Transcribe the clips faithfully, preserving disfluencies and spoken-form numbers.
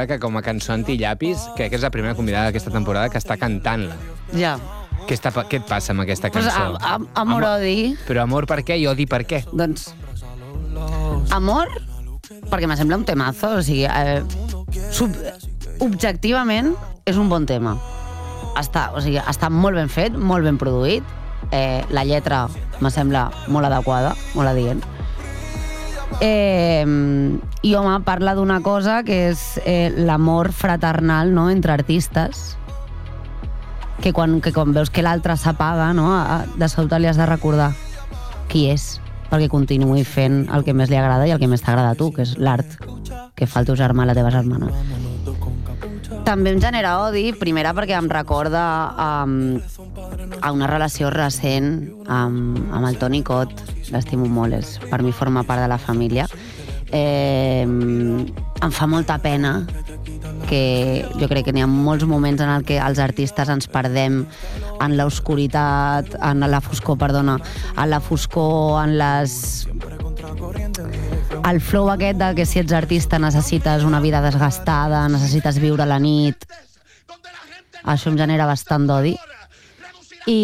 que com a cançó anti-llapis, crec que és la primera convidada d'aquesta temporada que està cantant-la. Ja. Què, està, què et passa amb aquesta Pues cançó? a, a, amor-odi. Però amor per què i odi per què? Doncs... Amor, perquè me sembla un temazo. O sigui, eh, sub, objectivament, és un bon tema. Està, o sigui, està molt ben fet, molt ben produït. Eh, la lletra me sembla molt adequada, molt adient. Eh, I, home, parla d'una cosa que és eh, l'amor fraternal, no?, entre artistes, que quan, que quan veus que l'altre s'apaga, no?, de sobte li has de recordar qui és, perquè continuï fent el que més li agrada i el que més t'agrada a tu, que és l'art que fa el teu germà, la teva germana. També em genera odi, primera perquè em recorda um, a una relació recent amb, amb el Toni Cot, l'estimo molt, és, per mi forma part de la família. Eh, em fa molta pena que jo crec que n'hi ha molts moments en el que els artistes ens perdem en l'oscuritat, en la foscor, perdona, en la foscor, en les... El flow aquest de que si ets artista necessites una vida desgastada, necessites viure la nit. Això em genera bastant d'odi. I...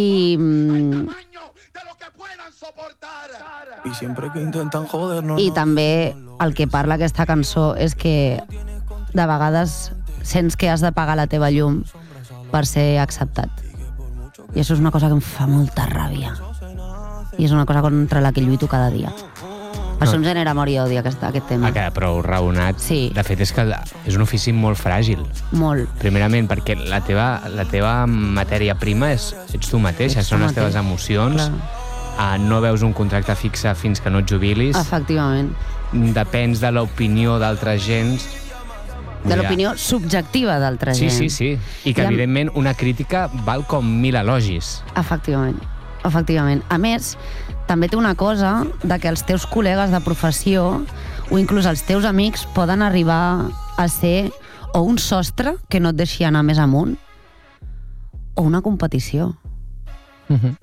I també el que parla aquesta cançó és que de vegades sents que has de pagar la teva llum per ser acceptat. I això és una cosa que em fa molta ràbia. I és una cosa contra la que lluito cada dia. Per això em genera amor i odi aquest, aquest tema. Ha quedat prou raonat. Sí. De fet, és que és un ofici molt fràgil. Molt. Primerament, perquè la teva, la teva matèria prima és, ets tu mateixa, són les teves emocions. Uh, no veus un contracte fixe fins que no et jubilis. Efectivament. Depens de l'opinió d'altra gent. De l'opinió subjectiva d'altra gent. Sí, sí, sí. I que, I evidentment, una crítica val com mil elogis. Efectivament. Efectivament. A més, també té una cosa de que els teus col·legues de professió o inclús els teus amics poden arribar a ser o un sostre que no et deixi anar més amunt o una competició. Uh-huh.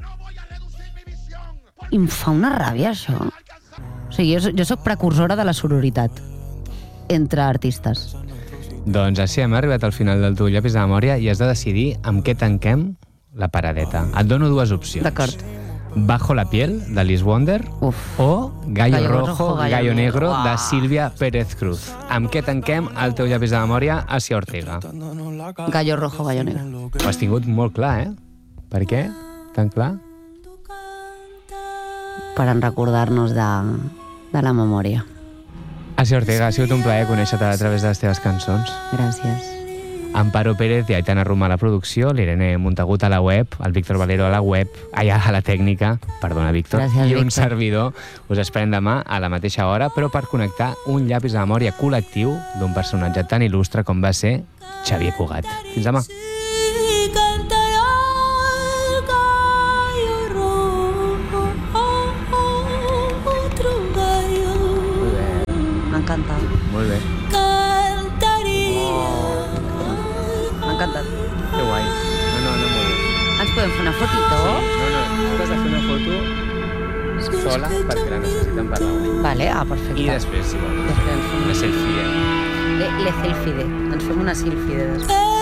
I em fa una ràbia, això. O sigui, jo, jo soc precursora de la sororitat entre artistes. Doncs així hem arribat al final del teu llapis de memòria i has de decidir amb què tanquem la paradeta. Et dono dues opcions. D'acord. Bajo la piel, de Liz Wonder, Uf. o Gallo, Gallo Rojo, Rojo, Gallo, Gallo Negro, Uau. de Sílvia Pérez Cruz. Amb què tanquem el teu llapis de memòria, Asia Ortega? Gallo Rojo, Gallo Negro. Ho has tingut molt clar, eh? Per què? Tan clar? Per en recordar-nos de, de la memòria. Asia Ortega, ha sigut un plaer conèixer-te a través de les teves cançons. Gràcies. Amparo Pérez i Aitana Roma a la producció, l'Irene Montagut a la web, el Víctor Valero a la web, allà a la tècnica, perdona, Víctor, Gràcies, i un Víctor. servidor. Us esperem demà a la mateixa hora, però per connectar un llapis de memòria col·lectiu d'un personatge tan il·lustre com va ser Xavier Cugat. Fins demà. M'ha encantat. Molt bé. M'ha encantat. Que guai. No, no, no, molt bé. Ens podem fer una fotito? Sí, no, no, tu has de fer una foto sola perquè la necessitem per l'àudio. Vale, ah, perfecte. I després, si vols, Després ens fem una selfie. Le, le selfie. Ens fem una selfie després.